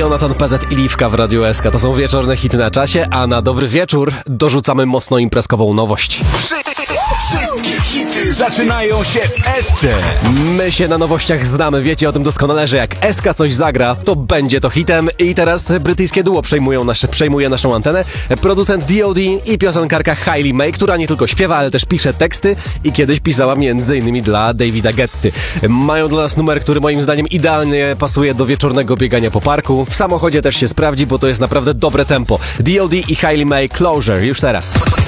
Jonathan PZ i Liwka w Radiu SK. To są wieczorne hity na czasie, a na dobry wieczór dorzucamy mocno imprezkową nowość. Wszystkie hity zaczynają się w SC. My się na nowościach znamy, wiecie o tym doskonale, że jak SK coś zagra, to będzie to hitem. I teraz brytyjskie duo przejmuje naszą antenę. Producent D.O.D. i piosenkarka Hailey May, która nie tylko śpiewa, ale też pisze teksty i kiedyś pisała m.in. dla Davida Guetty. Mają dla nas numer, który moim zdaniem idealnie pasuje do wieczornego biegania po parku. W samochodzie też się sprawdzi, bo to jest naprawdę dobre tempo. D.O.D. i Hailey May, Closure, już teraz.